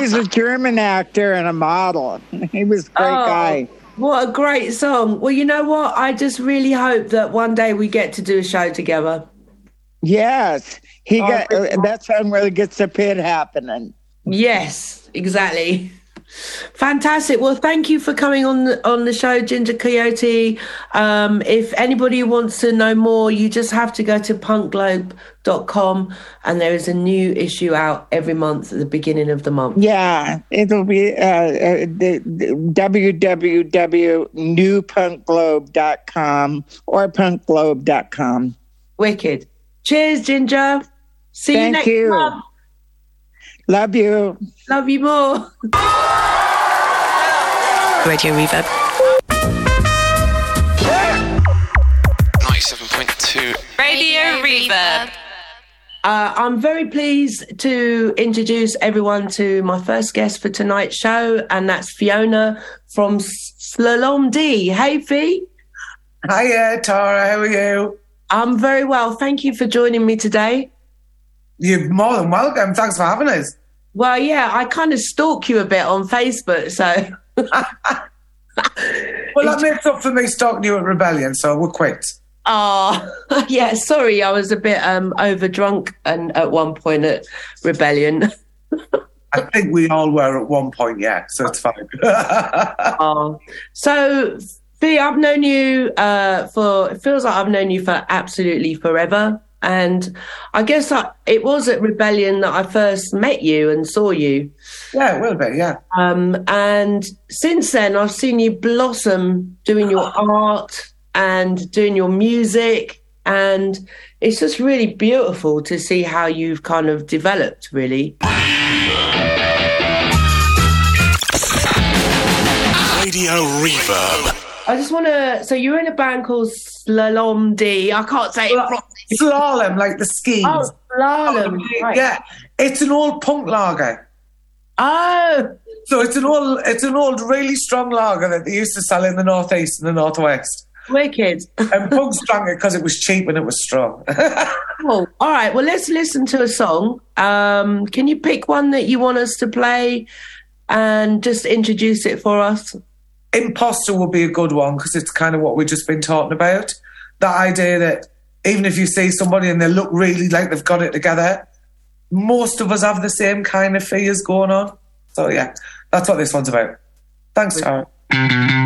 was a German actor and a model. He was a great guy. What a great song. Well, you know what? I just really hope that one day we get to do a show together. Yes. That song really gets the pit happening. Yes, exactly. Fantastic. Well, thank you for coming on the show, Ginger Coyote. If anybody wants to know more, you just have to go to punkglobe.com, and there is a new issue out every month at the beginning of the month. Yeah, it'll be www.newpunkglobe.com or punkglobe.com. Wicked. Cheers, Ginger. See you next month. Love you. Love you more. Radio Reverb. 97.2 Radio Reverb. I'm very pleased to introduce everyone to my first guest for tonight's show, and that's Fiona from Slalom D. Hey, Fee. Hiya, Tara. How are you? I'm very well. Thank you for joining me today. You're more than welcome. Thanks for having us. Well, yeah, I kind of stalk you a bit on Facebook, so... Well, that makes up for me stalking you at Rebellion, so we're quits. Oh, yeah, sorry, I was a bit over-drunk and at one point at Rebellion. I think we all were at one point, yeah, so it's fine. So, Fee, I've known you it feels like I've known you for absolutely forever. And I guess it was at Rebellion that I first met you and saw you. Yeah, it will be, yeah. And since then, I've seen you blossom doing your art and doing your music. And it's just really beautiful to see how you've kind of developed, really. Radio Reverb. I just want to... So you're in a band called Slalom D. I can't say it properly. Slalom, like the skis. Oh, slalom. Right. Yeah, it's an old punk lager. Oh. So it's an old really strong lager that they used to sell in the northeast and the northwest. Wicked. And punks drank it because it was cheap and it was strong. Cool. All right, well, let's listen to a song. Can you pick one that you want us to play and just introduce it for us? Imposter would be a good one because it's kind of what we've just been talking about. That idea that even if you see somebody and they look really like they've got it together, most of us have the same kind of fears going on. So, yeah, that's what this one's about. Thanks, Tara.